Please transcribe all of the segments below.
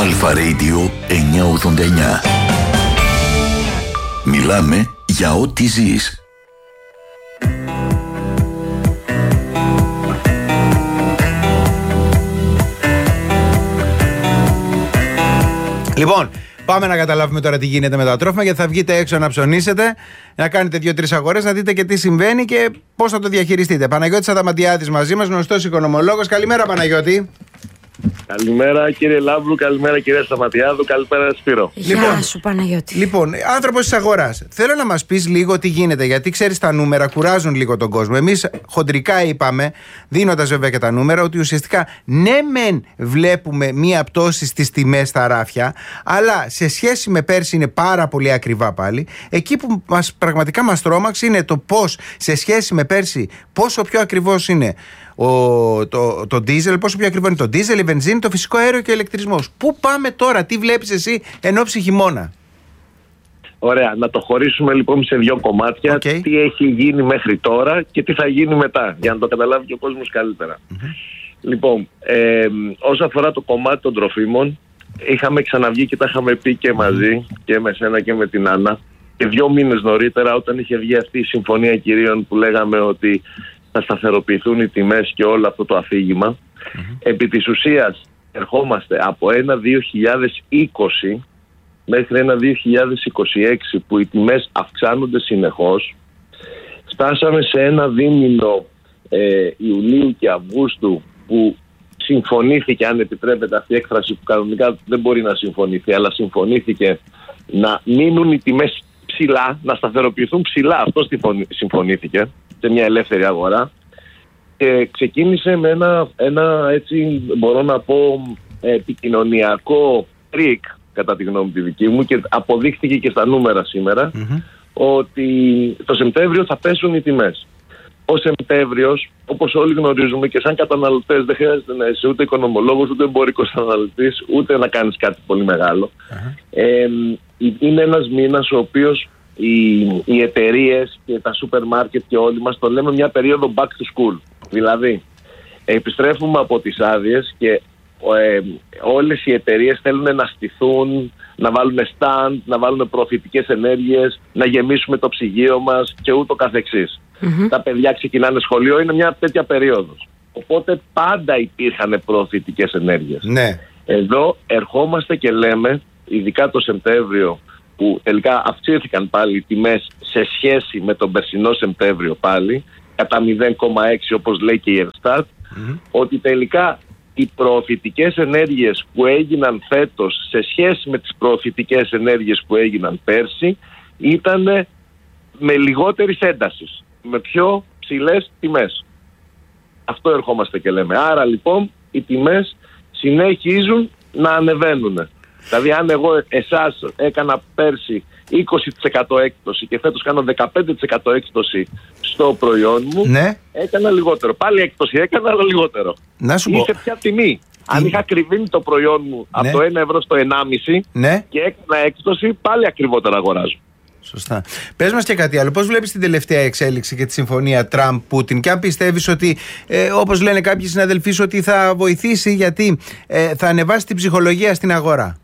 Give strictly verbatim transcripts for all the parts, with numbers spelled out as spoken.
Αλφα Radio εννιακόσια ογδόντα εννιά. Μιλάμε για ό,τι ζεις. Λοιπόν, πάμε να καταλάβουμε τώρα τι γίνεται με τα τρόφιμα, γιατί θα βγείτε έξω να ψωνίσετε, να κάνετε δύο-τρεις αγορές, να δείτε και τι συμβαίνει και πώς θα το διαχειριστείτε. Παναγιώτης Αδαματιάδης μαζί μας, γνωστός οικονομολόγος. Καλημέρα, Παναγιώτη. Καλημέρα κύριε Λάμπρου, καλημέρα κυρία Σταματιάδου, καλημέρα Σπύρο. Γεια Λοιπόν, σου Παναγιώτη. Λοιπόν, άνθρωπος της αγοράς, θέλω να μας πεις λίγο τι γίνεται, γιατί ξέρεις τα νούμερα κουράζουν λίγο τον κόσμο. Εμείς χοντρικά είπαμε, δίνοντας βέβαια και τα νούμερα, ότι ουσιαστικά ναι μεν βλέπουμε μία πτώση στις τιμές στα ράφια, αλλά σε σχέση με πέρσι είναι πάρα πολύ ακριβά πάλι. Εκεί που μας, πραγματικά μας τρόμαξε είναι το πώς σε σχέση με πέρσι, πόσο πιο ακριβώς είναι Ο, το, το ντίζελ, πόσο πιο ακριβό είναι το ντίζελ, η βενζίνη, το φυσικό αέριο και ο ηλεκτρισμός. Πού πάμε τώρα, τι βλέπεις εσύ εν ώψη χειμώνα? Ωραία, να το χωρίσουμε λοιπόν σε δύο κομμάτια. Okay. Τι έχει γίνει μέχρι τώρα και τι θα γίνει μετά, για να το καταλάβει και ο κόσμος καλύτερα. Mm-hmm. Λοιπόν, ε, όσο αφορά το κομμάτι των τροφίμων, είχαμε ξαναβγεί και τα είχαμε πει και μαζί, και με σένα και με την Άννα, και δύο μήνες νωρίτερα, όταν είχε βγει αυτή η συμφωνία κυρίων που λέγαμε ότι θα σταθεροποιηθούν οι τιμές και όλο αυτό το αφήγημα. Mm-hmm. Επί της ουσίας ερχόμαστε από ένα δύο χιλιάδες είκοσι μέχρι ένα δύο χιλιάδες είκοσι έξι που οι τιμές αυξάνονται συνεχώς. Φτάσαμε σε ένα δίμηνο ε, Ιουλίου και Αυγούστου που συμφωνήθηκε, αν επιτρέπετε αυτή η έκφραση που κανονικά δεν μπορεί να συμφωνηθεί, αλλά συμφωνήθηκε να μείνουν οι τιμές ψηλά, να σταθεροποιηθούν ψηλά. Αυτό συμφωνήθηκε σε μια ελεύθερη αγορά και ξεκίνησε με ένα, ένα έτσι μπορώ να πω επικοινωνιακό τρίκ, κατά τη γνώμη τη δική μου, και αποδείχθηκε και στα νούμερα σήμερα, mm-hmm. ότι το Σεπτέμβριο θα πέσουν οι τιμές. Ο Σεπτέμβριος, όπως όλοι γνωρίζουμε και σαν καταναλωτές, δεν χρειάζεται να είσαι ούτε οικονομολόγος, ούτε εμπορικός αναλυτής, ούτε να κάνεις κάτι πολύ μεγάλο. Uh-huh. Ε, είναι ένας μήνας ο οποίος οι, οι εταιρείες και τα σούπερ μάρκετ και όλοι μας το λέμε μια περίοδο back to school. Δηλαδή, επιστρέφουμε από τις άδειες και ε, όλες οι εταιρείες θέλουν να στηθούν, να βάλουν stand, να βάλουν προωθητικές ενέργειες, να γεμίσουμε το ψυγείο μας και ούτω καθεξής. Mm-hmm. Τα παιδιά ξεκινάνε σχολείο, είναι μια τέτοια περίοδος. Οπότε πάντα υπήρχαν προωθητικές ενέργειες. Ναι. Εδώ ερχόμαστε και λέμε, ειδικά το Σεπτέμβριο, που τελικά αυξήθηκαν πάλι οι τιμές σε σχέση με τον περσινό Σεπτέμβριο πάλι, κατά μηδέν κόμμα έξι όπως λέει και η Eurostat, mm-hmm. ότι τελικά οι προωθητικές ενέργειες που έγιναν φέτος σε σχέση με τις προωθητικές ενέργειες που έγιναν πέρσι ήταν με λιγότερης έντασης, με πιο ψηλές τιμές. Αυτό ερχόμαστε και λέμε. Άρα λοιπόν οι τιμές συνεχίζουν να ανεβαίνουν. Δηλαδή αν εγώ εσάς έκανα πέρσι είκοσι τοις εκατό έκπτωση και φέτος κάνω δεκαπέντε τοις εκατό έκπτωση στο προϊόν μου, ναι. έκανα λιγότερο. Πάλι έκπτωση έκανα, αλλά λιγότερο. Να σου πω. Είσαι ποια τιμή. Τι? Αν είχα ακριβήνει το προϊόν μου, ναι. από το ένα ευρώ στο ενάμιση, ναι. και έκανα έκπτωση, πάλι ακριβότερα αγοράζω. Σωστά. Πες μας και κάτι άλλο. Πώς βλέπεις την τελευταία εξέλιξη και τη συμφωνία Τραμπ-Πούτιν, και αν πιστεύεις ότι, ε, όπως λένε κάποιοι συναδελφοί σου, ότι θα βοηθήσει γιατί ε, θα ανεβάσει την ψυχολογία στην αγορά?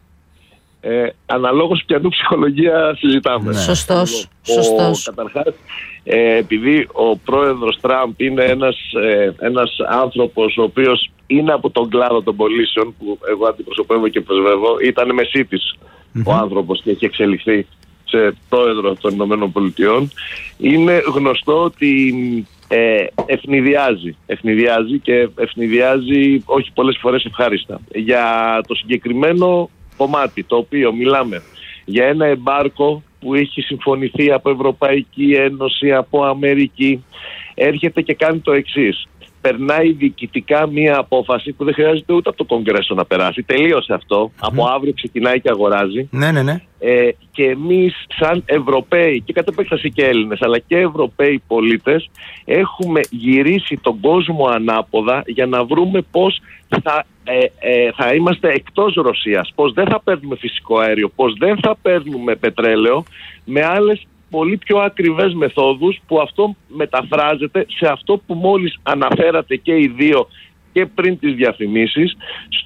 Ε, αναλόγως ποιανού ψυχολογία συζητάμε. Ναι. Σωστός. Ο, Σωστός. Καταρχάς, ε, επειδή ο πρόεδρος Τραμπ είναι ένας, ε, ένας άνθρωπος ο οποίος είναι από τον κλάδο των πωλήσεων, που εγώ αντιπροσωπεύω και πρεσβεύω, ήταν μεσίτης mm-hmm. ο άνθρωπος και έχει εξελιχθεί σε πρόεδρο των Ηνωμένων Πολιτειών, είναι γνωστό ότι ε, ευνηδιάζει, ευνηδιάζει και ευνηδιάζει όχι πολλές φορές ευχάριστα για το συγκεκριμένο κομμάτι, το οποίο μιλάμε για ένα εμπάρκο που έχει συμφωνηθεί από Ευρωπαϊκή Ένωση, από Αμερική, έρχεται και κάνει το εξής. Περνάει διοικητικά μία απόφαση που δεν χρειάζεται ούτε από το Κογκρέσο να περάσει. Τελείωσε αυτό. Mm. Από αύριο ξεκινάει και αγοράζει. Ναι, ναι, ναι. Ε, και εμείς σαν Ευρωπαίοι και κατ' επέκταση και Έλληνες, αλλά και Ευρωπαίοι πολίτες, έχουμε γυρίσει τον κόσμο ανάποδα για να βρούμε πώς θα, ε, ε, θα είμαστε εκτός Ρωσίας, πώς δεν θα παίρνουμε φυσικό αέριο, πώς δεν θα παίρνουμε πετρέλαιο, με άλλες πολύ πιο ακριβές μεθόδους, που αυτό μεταφράζεται σε αυτό που μόλις αναφέρατε και οι δύο και πριν τις διαφημίσεις, στο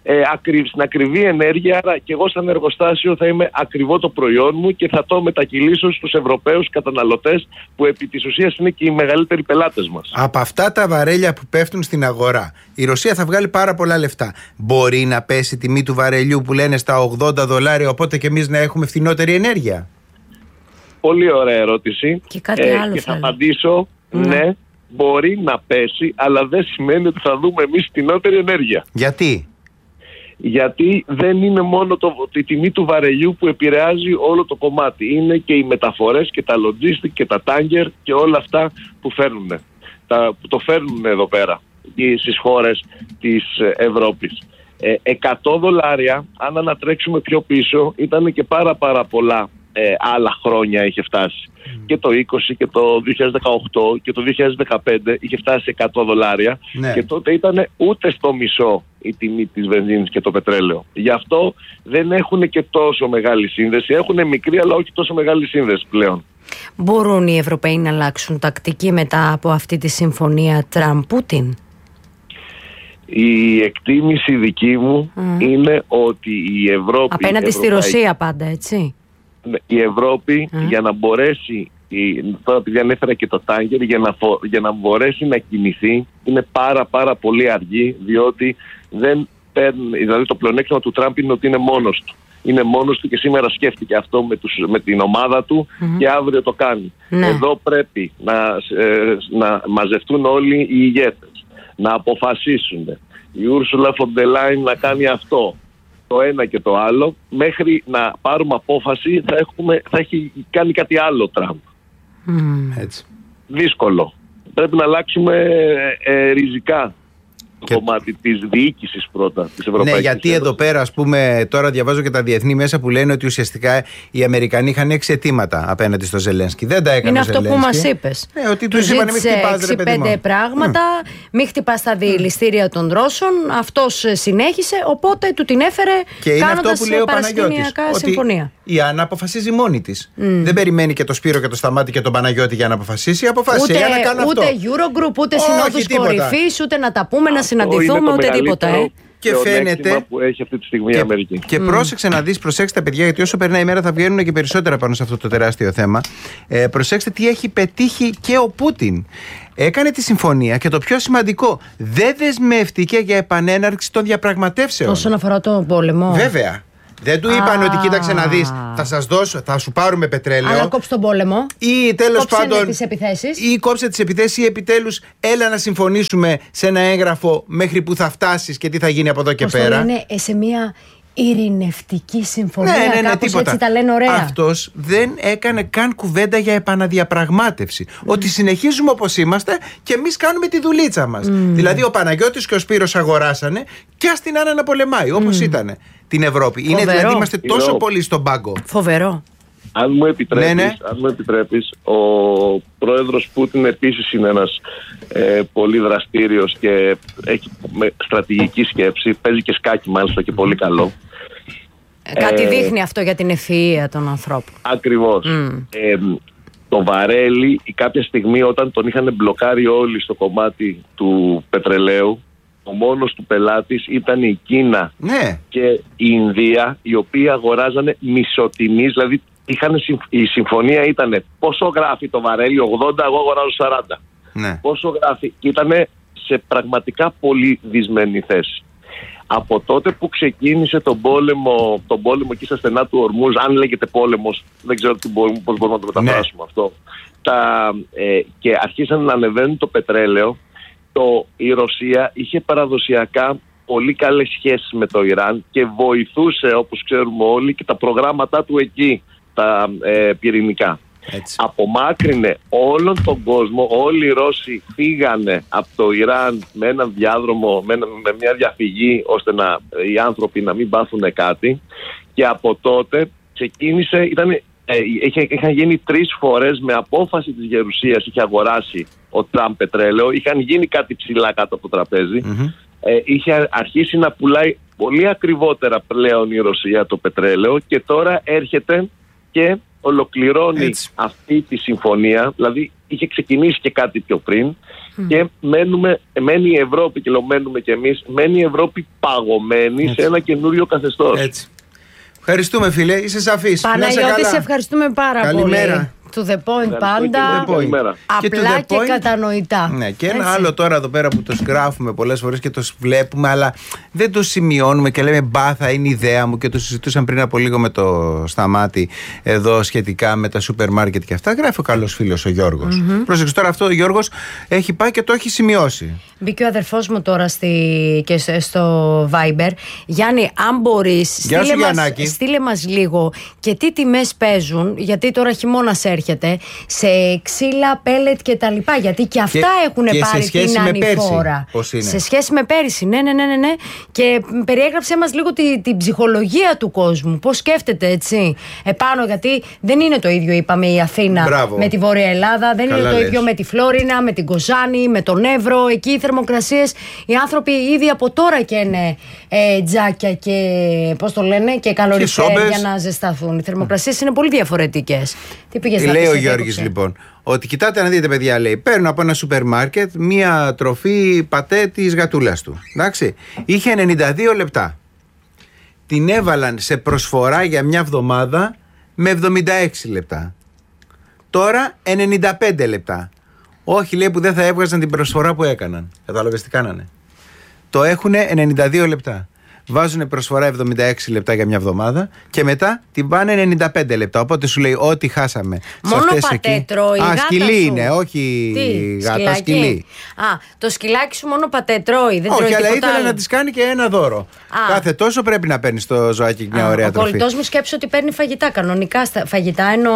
ε, ακρι, στην ακριβή ενέργεια, άρα και εγώ σαν εργοστάσιο θα είμαι ακριβό το προϊόν μου και θα το μετακυλήσω στους Ευρωπαίους καταναλωτές που επί της ουσίας είναι και οι μεγαλύτεροι πελάτες μας. Από αυτά τα βαρέλια που πέφτουν στην αγορά, η Ρωσία θα βγάλει πάρα πολλά λεφτά. Μπορεί να πέσει η τιμή του βαρελιού που λένε στα ογδόντα δολάρια, οπότε και εμείς να έχουμε φθηνότερη ενέργεια? Πολύ ωραία ερώτηση. Και κάτι άλλο και θα θέλω. απαντήσω, Ναι. ναι, μπορεί να πέσει, αλλά δεν σημαίνει ότι θα δούμε εμείς φθηνότερη ενέργεια. Γιατί? Γιατί δεν είναι μόνο το, η τιμή του βαρελιού που επηρεάζει όλο το κομμάτι. Είναι και οι μεταφορές και τα logistic και τα tanker και όλα αυτά που φέρνουν. Τα, που το φέρνουν εδώ πέρα στις χώρες της Ευρώπης. Ε, εκατό δολάρια, αν ανατρέξουμε πιο πίσω, ήταν και πάρα πάρα πολλά ε, άλλα χρόνια είχε φτάσει. Mm. Και το είκοσι και το δύο χιλιάδες δεκαοκτώ και το δύο χιλιάδες δεκαπέντε είχε φτάσει σε εκατό δολάρια, ναι. Και τότε ήταν ούτε στο μισό η τιμή της βενζίνης και το πετρέλαιο. Γι' αυτό δεν έχουν και τόσο μεγάλη σύνδεση. Έχουν μικρή αλλά όχι τόσο μεγάλη σύνδεση πλέον. Μπορούν οι Ευρωπαίοι να αλλάξουν τακτική μετά από αυτή τη συμφωνία Τραμπ-Πούτιν? Η εκτίμηση δική μου mm. είναι ότι η Ευρώπη... Απέναντι στη Ρωσία πάντα, έτσι. Η Ευρώπη mm. για να μπορέσει, τώρα επειδή ανέφερα και το τάγκερ, για να, για να μπορέσει να κινηθεί είναι πάρα πάρα πολύ αργή, διότι δεν παίρνει, δηλαδή το πλεονέκτημα του Τραμπ είναι ότι είναι μόνος του. Είναι μόνος του και σήμερα σκέφτηκε αυτό με, τους, με την ομάδα του mm-hmm. και αύριο το κάνει. Ναι. Εδώ πρέπει να, ε, να μαζευτούν όλοι οι ηγέτες, να αποφασίσουν. Η Ούρσουλα φον ντερ Λάιεν να κάνει αυτό, το ένα και το άλλο. Μέχρι να πάρουμε απόφαση θα, έχουμε, θα έχει κάνει κάτι άλλο Τραμπ. Mm. Έτσι. Δύσκολο. Πρέπει να αλλάξουμε ε, ε, ριζικά το κομμάτι της διοίκησης πρώτα της Ευρωπαϊκής. Ναι, γιατί Ένωσης. εδώ πέρα, ας πούμε, τώρα διαβάζω και τα διεθνή μέσα που λένε ότι ουσιαστικά οι Αμερικανοί είχαν έξι αιτήματα απέναντι στο Ζελένσκι. Δεν τα έκανε Είναι ο αυτό Ζελένσκι. που μας είπες. Ναι, ότι τους είπαν μην χτυπάς ρε παιδί μου. έξι πέντε πράγματα, mm. μην χτυπάς τα διελιστήρια των Ρώσων. Αυτός συνέχισε, οπότε του την έφερε κάνοντας παρασκηνιακά συμφωνία. Η Άννα αποφασίζει μόνη της. Mm. Δεν περιμένει και το Σπύρο και το Σταμάτη και τον Παναγιώτη για να αποφασίσει. Αποφάσισε ούτε, για να κάνω ούτε αυτό. Eurogroup, ούτε συνόδους κορυφής, ούτε να τα πούμε, να συναντηθούμε, ούτε τίποτα. Ε. Και φαίνεται που έχει αυτή τη στιγμή και, η Αμερική. Και mm. πρόσεξε να δεις, προσέξτε τα παιδιά, γιατί όσο περνάει η μέρα θα βγαίνουν και περισσότερα πάνω σε αυτό το τεράστιο θέμα. Ε, προσέξτε τι έχει πετύχει και ο Πούτιν. Έκανε τη συμφωνία και το πιο σημαντικό, δεν δεσμεύτηκε για επανέναρξη των διαπραγματεύσεων. Όσον αφορά τον πόλεμο. Βέβαια. Δεν του είπαν ah. ότι κοίταξε να δεις, θα σας δώσω, θα σου πάρουμε πετρέλαιο. Αλλά κόψε τον πόλεμο. Ή τέλος πάντων. Τις επιθέσεις. Ή κόψε τις επιθέσεις, ή επιτέλους έλα να συμφωνήσουμε σε ένα έγγραφο μέχρι που θα φτάσεις και τι θα γίνει από εδώ και Πώς πέρα. Το λένε, σε μια ειρηνευτική συμφωνία. Ναι, ναι, ναι, κάπως τίποτα. Έτσι τα λένε ωραία. Αυτός δεν έκανε καν κουβέντα για επαναδιαπραγμάτευση. Mm. Ότι συνεχίζουμε όπως είμαστε και εμείς κάνουμε τη δουλίτσα μας. Mm. Δηλαδή ο Παναγιώτης και ο Σπύρος αγοράσανε και ας την Άννα να πολεμάει όπως mm. ήταν την Ευρώπη. Φοβερό. Είναι δηλαδή είμαστε τόσο Φοβερό. πολύ στον πάγκο. Φοβερό. Αν μου επιτρέπεις, ναι, ναι. αν μου επιτρέπεις, ο πρόεδρος Πούτιν επίσης είναι ένας ε, πολύ δραστήριος και έχει με στρατηγική σκέψη. Παίζει και σκάκι μάλιστα και πολύ καλό. Κάτι ε, δείχνει αυτό για την ευφυΐα των ανθρώπων. Ακριβώς. Mm. Ε, το βαρέλι κάποια στιγμή όταν τον είχαν μπλοκάρει όλοι στο κομμάτι του πετρελαίου, ο μόνος του πελάτης ήταν η Κίνα ναι. και η Ινδία, οι οποίοι αγοράζανε μισοτιμής, δηλαδή είχαν, η συμφωνία ήταν πόσο γράφει το βαρέλι, ογδόντα, εγώ αγοράζω σαράντα. Ναι. Πόσο γράφει, ήταν σε πραγματικά πολύ δυσμενή θέση. Από τότε που ξεκίνησε τον πόλεμο, τον πόλεμο εκεί στα στενά του Ορμούζ, αν λέγεται πόλεμος, δεν ξέρω πώς μπορούμε να το μεταφράσουμε ναι. αυτό, τα, ε, και αρχίσαν να ανεβαίνουν το πετρέλαιο, το, η Ρωσία είχε παραδοσιακά πολύ καλές σχέσεις με το Ιράν και βοηθούσε, όπως ξέρουμε όλοι, και τα προγράμματά του εκεί, τα ε, πυρηνικά. Έτσι. Απομάκρυνε όλον τον κόσμο, όλοι οι Ρώσοι φύγανε από το Ιράν με έναν διάδρομο, με, ένα, με μια διαφυγή ώστε να, οι άνθρωποι να μην πάθουν κάτι, και από τότε ξεκίνησε, ήταν, ε, είχε, είχαν γίνει τρεις φορές με απόφαση της Γερουσίας, είχε αγοράσει ο Τραμπ πετρέλαιο, είχαν γίνει κάτι ψηλά κάτω από το τραπέζι, mm-hmm. ε, είχε αρχίσει να πουλάει πολύ ακριβότερα πλέον η Ρωσία το πετρέλαιο και τώρα έρχεται και ολοκληρώνει Έτσι. αυτή τη συμφωνία, δηλαδή είχε ξεκινήσει και κάτι πιο πριν mm. και μένουμε, μένει η Ευρώπη, και μένουμε κι εμείς, μένει η Ευρώπη παγωμένη Έτσι. σε ένα καινούριο καθεστώς. Έτσι. Ευχαριστούμε, φίλε, είσαι σαφής. Παναγιώτη, σε ευχαριστούμε πάρα Καλημέρα. πολύ. To the point πάντα, και απλά και, και point, κατανοητά. Ναι, και ένα Έτσι. άλλο τώρα εδώ πέρα που το γράφουμε πολλές φορές και το βλέπουμε, αλλά δεν το σημειώνουμε και λέμε μπα, θα είναι ιδέα μου, και το συζητούσαν πριν από λίγο με το Σταμάτη εδώ σχετικά με τα σούπερ μάρκετ και αυτά. Γράφει ο καλός φίλος ο Γιώργος. Mm-hmm. Πρόσεξε τώρα, αυτό ο Γιώργος έχει πάει και το έχει σημειώσει. Μπήκε ο αδερφός μου τώρα στη, και στο Viber. Γιάννη, αν μπορείς, στείλε μας, στείλε μας λίγο και τι τιμές παίζουν, γιατί τώρα χειμώνας έρχεται, σε ξύλα, πέλετ και τα λοιπά, γιατί και αυτά και, έχουν και πάρει την ανηφόρα. Σε σχέση με πέρυσι, ναι, ναι, ναι, ναι, ναι. Και περιέγραψε μας λίγο τη, την ψυχολογία του κόσμου. Πώς σκέφτεται, έτσι, επάνω, γιατί δεν είναι το ίδιο, είπαμε, η Αθήνα Μπράβο. με τη Βόρεια Ελλάδα, δεν Καλά είναι το λες. ίδιο με τη Φλόρινα, με την Κοζάνη, με τον Εύρο. Εκεί οι θερμοκρασίες, οι άνθρωποι ήδη από τώρα καίνε ε, τζάκια και, πώς το λένε, και καλοριφέρ για να ζεσταθούν. Οι θερμοκρασίες είναι πολύ διαφορετικές. Τι πήγες να Λέει ο Γιώργης λοιπόν ότι κοιτάτε να δείτε, παιδιά, λέει, παίρνω από ένα σούπερ μάρκετ μία τροφή πατέ της γατούλας του. Εντάξει, είχε ενενήντα δύο λεπτά. Την έβαλαν σε προσφορά για μια εβδομάδα με εβδομήντα έξι λεπτά. Τώρα ενενήντα πέντε λεπτά. Όχι, λέει, που δεν θα έβγαζαν την προσφορά που έκαναν. Κατάλαβες τι κάνανε? Το έχουνε ενενήντα δύο λεπτά. Βάζουν προσφορά εβδομήντα έξι λεπτά για μια εβδομάδα και μετά την πάνε ενενήντα πέντε λεπτά. Οπότε σου λέει ό,τι χάσαμε. Μόνο πατέ τρώει. Α, σκυλί σου. Είναι, όχι Τι, γάτα, σκυλάκι. σκυλί. Α, το σκυλάκι σου μόνο πατέ τρώει. Δεν όχι, τρώει αλλά ήθελα άλλο. να τη κάνει και ένα δώρο. Α. Κάθε τόσο πρέπει να παίρνει το ζωάκι μια Α, ωραία ο τροφή. Ο κολλητός μου σκέψει ότι παίρνει φαγητά. Κανονικά φαγητά, εννοώ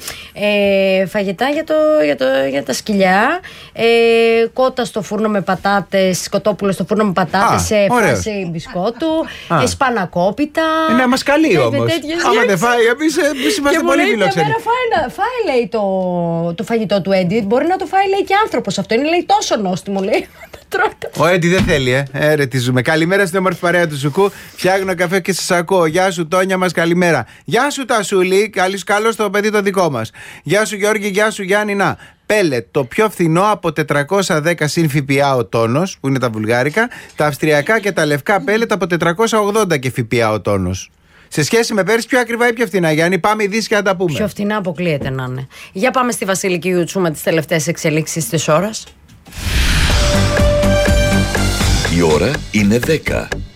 ε, φαγητά για, το, για, το, για τα σκυλιά. Ε, κότα στο φούρνο με πατάτες, κοτόπουλο στο φούρνο με πατάτες σε φάση μπισκότου. Σπανακόπιτα. Ε, να μας καλεί όμως. Άμα δεν φάει, εμείς είμαστε πολύ φιλόξενοι. Και φάει, φάει, λέει, το, το φαγητό του Έντι. Μπορεί να το φάει, λέει, και άνθρωπος. Αυτό είναι, λέει, τόσο νόστιμο, λέει. Ο Έντι δεν θέλει, ε. ε ρε, τι ζούμε. Καλημέρα στην όμορφη παρέα του Σουκού. Φτιάχνω καφέ και σας ακούω. Γεια σου, Τόνια μας, καλημέρα. Γεια σου, Τασούλη. Καλώς το παιδί το δικό μας. Γεια σου, Γιώργη. Γεια σου, Γιάννη. Να. Πέλετ, το πιο φθηνό από τετρακόσια δέκα συν ΦΠΑ ο τόνος, που είναι τα βουλγάρικα. Τα αυστριακά και τα λευκά πέλετ από τετρακόσια ογδόντα και ΦΠΑ ο τόνος. Σε σχέση με πέρυσι, πιο ακριβά ή πιο φθηνά, Γιάννη? Πάμε ειδήσεις και να τα πούμε. Πιο φθηνά αποκλείεται να είναι. Για πάμε στη Βασιλική Ιουτσού με τις τελευταίες εξελίξεις της ώρας. Η ώρα είναι δέκα.